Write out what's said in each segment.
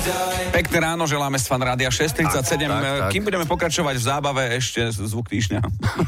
Pekné ráno, želáme z Fan Rádia 637. Tak. Kým budeme pokračovať v zábave, ešte zvuk týždňa.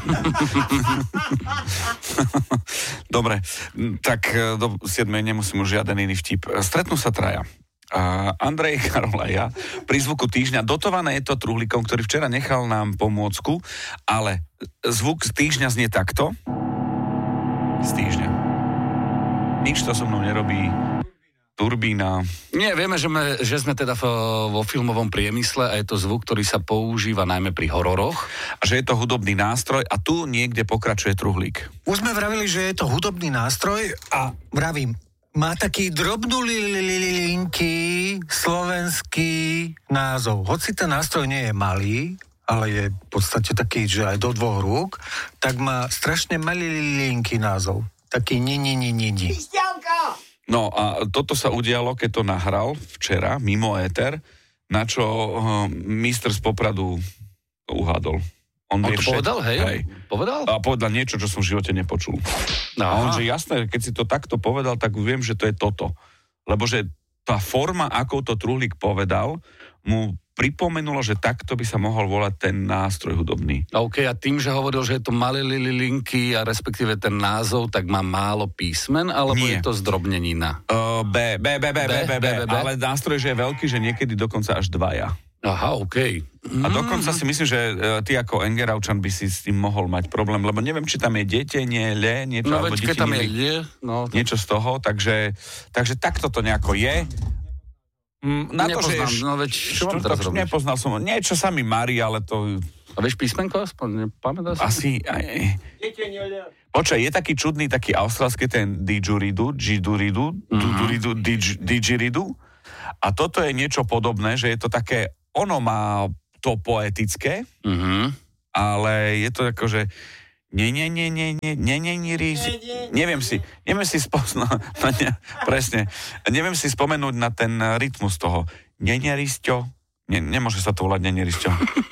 Dobre, tak do 7. nemusím už žiaden iný vtip. Stretnú sa traja. Andrej, Karol a ja. Pri zvuku týždňa dotované je to truhlíkom, ktorý včera nechal nám pomôcku, ale zvuk z týždňa znie takto. Z týždňa. Nič to so mnou nerobí. Turbína. Nie, vieme, že sme teda vo filmovom priemysle a je to zvuk, ktorý sa používa najmä pri hororoch. A že je to hudobný nástroj a tu niekde pokračuje truhlík. Už sme vravili, že je to hudobný nástroj a vravím, má taký drobnulinký slovenský názov. Hoci ten nástroj nie je malý, ale je v podstate taký, že aj do 2 rúk, tak má strašne malilinký názov. Taký ni. No a toto sa udialo, keď to nahral včera, mimo éter, na čo mister z Popradu uhádol. On to povedal, hej? Povedal? A povedal niečo, čo som v živote nepočul. Aha. A on, že jasné, keď si to takto povedal, tak viem, že to je toto. Lebo že tá forma, ako to truhlík povedal, mu pripomenulo, že takto by sa mohol volať ten nástroj hudobný. OK, a tým, že hovoril, že je to malé linky a respektíve ten názov, tak má málo písmen, alebo Nie. je to zdrobnenina? B. Ale nástroj, že je veľký, že niekedy dokonca až 2. Aha, OK. A dokonca si myslím, že ty ako Engeravčan by si s tým mohol mať problém, lebo neviem, či tam je detenie, niečo, no alebo veď, keď tam je niečo z toho, takže takto to nejako je. Na nepoznám, to, že no veď, čo mám teraz robiť? Nepoznal som, niečo sa mi marí, ale to... A vieš písmenko aspoň? Pamätáš? Asi... Počkaj, je taký čudný, taký austrálsky ten didgeridoo, didgeridoo. A toto je niečo podobné, že je to také, ono má to poetické, ale je to ako, že neviem si spomenúť na ten rytmus toho. Nemôže sa to volať neneristo.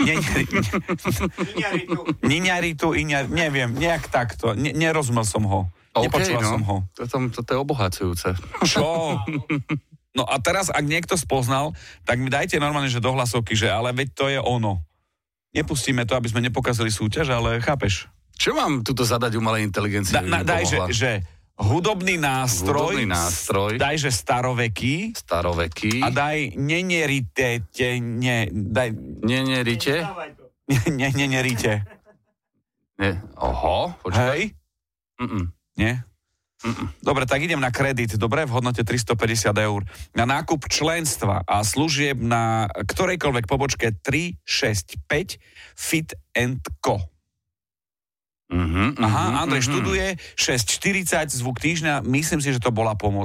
Niňaritu, neviem, nejak takto. Nerozumel som ho. Nepočúval som ho. Toto je obohacujúce. Čo? No a teraz, ak niekto spoznal, tak mi dajte normálne, že do hlasovky, že ale veď to je ono. Nepustíme to, aby sme nepokazili súťaž, ale chápeš? Čo mám tuto zadať umelej inteligencii? Daj, že hudobný nástroj. Daj, že staroveký. A daj nenerite. Nenerite? Nenerite. Oho, počkaj. Hej? Nie? Dobre, tak idem na kredit, dobre, v hodnote 350 €. Na nákup členstva a služieb na ktorejkoľvek pobočke 365 Fit & Co. Andrej študuje 6:40, zvuk týždňa, myslím si, že to bola pomoc.